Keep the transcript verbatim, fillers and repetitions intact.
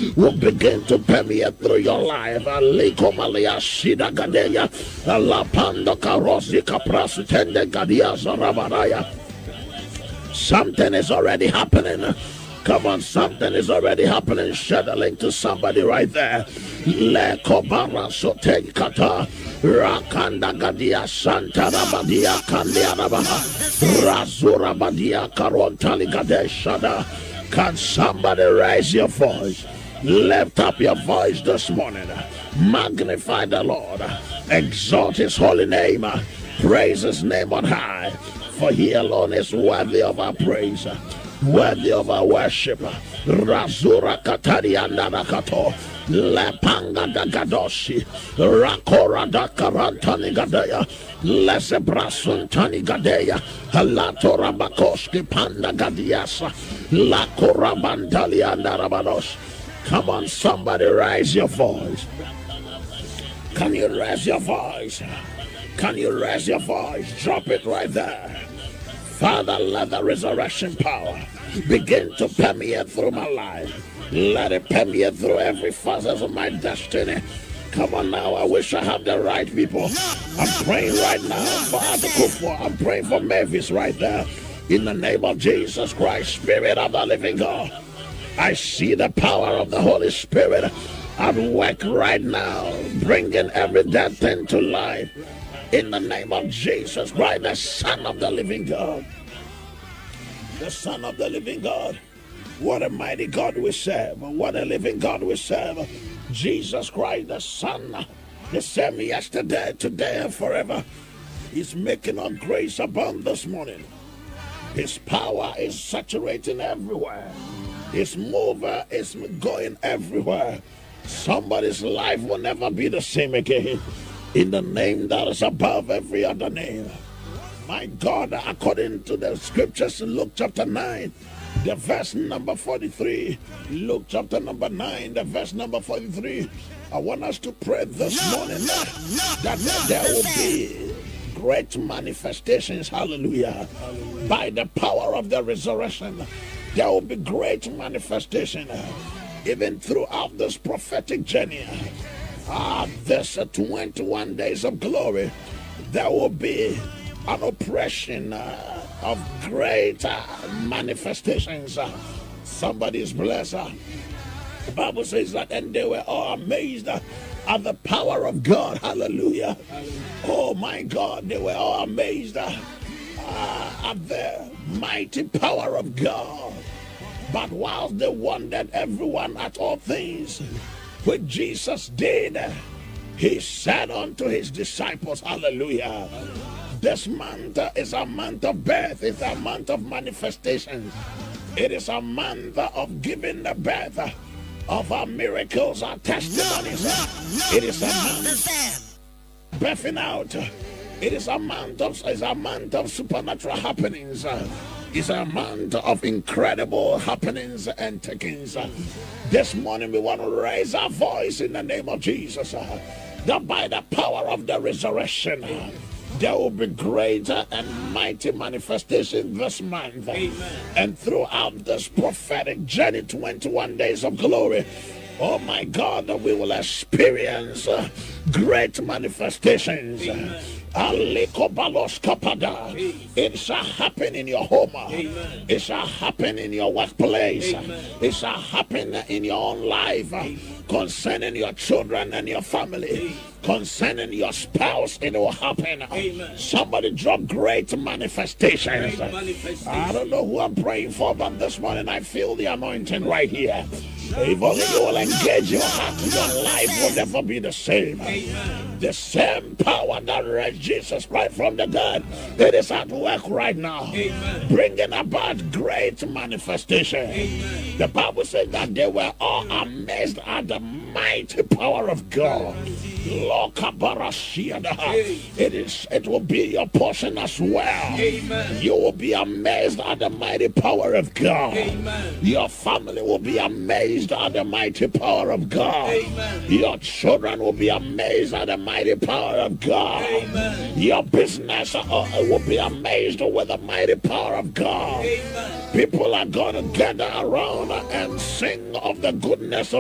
will begin to permeate through your life. Alikomalia Shida Gadeya, Alapando Karosi Kaprasu Tende Gadia Zarabaraya. Something is already happening. Come on, something is already happening. Share the link to somebody right there. Le Kobara Sote Kata Rakanda Gadia Santa Rabadia Kandia Rabaha Razura Badia Karontali Gadeshada. Can somebody raise your voice? Lift up your voice this morning. Magnify the Lord. Exalt his holy name. Praise his name on high. For he alone is worthy of our praise, worthy of our worship. Razura Katarianda Nakato, Lepanga da Gadoshi, Rakora da Karantani Gadea, Lesebrasun Tani Gadea, Halatora Bakoski Panda Gadiasa, La Korabantalianda Rabados. Come on, somebody, raise your voice. Can you raise your voice? Can you raise your voice? Drop it right there. Father, let the resurrection power begin to permeate through my life. Let it permeate through every facet of my destiny. Come on now, I wish I had the right people. I'm praying right now for Adokufo. I'm praying for Mavis right there. In the name of Jesus Christ, Spirit of the living God. I see the power of the Holy Spirit at work right now, bringing every dead thing to life. In the name of Jesus Christ, the Son of the living God. The Son of the living God. What a mighty God we serve. What a living God we serve. Jesus Christ, the Son, the same yesterday, today, and forever. He's making our grace abound this morning. His power is saturating everywhere. His mover is going everywhere. Somebody's life will never be the same again. In the name that is above every other name. My God, according to the scriptures, Luke chapter nine, the verse number forty-three. Luke chapter number nine, the verse number forty-three. I want us to pray this morning that there will be great manifestations, hallelujah, by the power of the resurrection. There will be great manifestation even throughout this prophetic journey. Ah, this uh, twenty-one days of glory, there will be an oppression uh, of great uh, manifestations. Uh, somebody's blessed. Uh, the Bible says that, and they were all amazed uh, at the power of God. Hallelujah. Hallelujah. Oh my God, they were all amazed uh, uh, at the mighty power of God. But whilst they wondered, everyone at all things which Jesus did, he said unto his disciples, hallelujah, this month is a month of birth, it's a month of manifestations, it is a month of giving the birth of our miracles, our testimonies, it is a month birthing out, it is a month of, it's a month of supernatural happenings. It's a month of incredible happenings and takings. This morning we want to raise our voice in the name of Jesus. That by the power of the resurrection, there will be greater and mighty manifestation this month. Amen. And throughout this prophetic journey, twenty-one days of glory. Oh my God, that we will experience uh, great manifestations. Amen. It shall happen in your home. Amen. It shall happen in your workplace. Amen. It shall happen in your own life. Amen. Concerning your children and your family. Amen. Concerning your spouse, it will happen. Amen. Somebody drop great manifestations. Great manifestations. I don't know who I'm praying for, but this morning I feel the anointing right here. If only you will engage your heart, your life will never be the same. Amen. The same power that raised Jesus Christ from the dead, it is at work right now. Amen. Bringing about great manifestation. Amen. The Bible says that they were all amazed at the mighty power of God. It is, it will be your portion as well. Amen. You will be amazed at the mighty power of God. Amen. Your family will be amazed at the mighty power of God. Amen. Your children will be amazed at the mighty power of God. Amen. Your business uh, will be amazed with the mighty power of God. Amen. People are going to gather around and sing of the goodness of